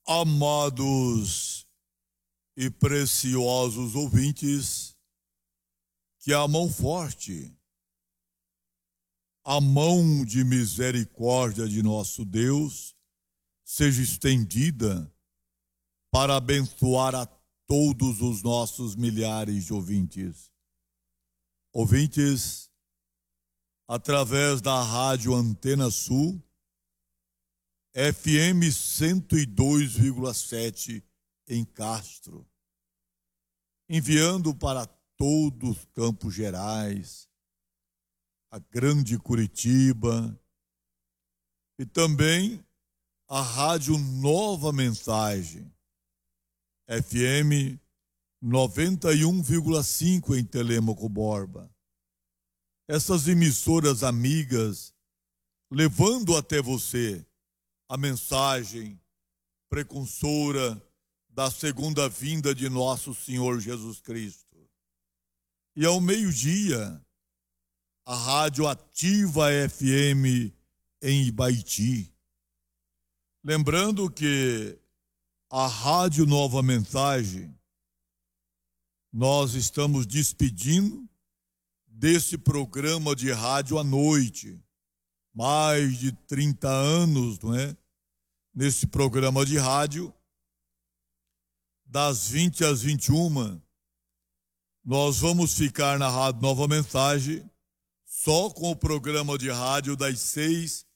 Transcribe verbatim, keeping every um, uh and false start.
Amados e preciosos ouvintes, que a mão forte, a mão de misericórdia de nosso Deus seja estendida para abençoar a todos os nossos milhares de ouvintes. Ouvintes, através da Rádio Antena Sul, F M cento e dois vírgula sete em Castro, enviando para todos os Campos Gerais, a Grande Curitiba, e também a Rádio Nova Mensagem, F M noventa e um vírgula cinco em Telêmaco Borba. Essas emissoras amigas, levando até você a mensagem precursora da segunda vinda de nosso Senhor Jesus Cristo. E ao meio-dia, a Rádio Ativa F M em Ibaiti. Lembrando que a Rádio Nova Mensagem, nós estamos despedindo desse programa de rádio à noite. Mais de trinta anos, não é? Nesse programa de rádio, das vinte às vinte e uma, nós vamos ficar na Rádio Nova Mensagem só com o programa de rádio das seis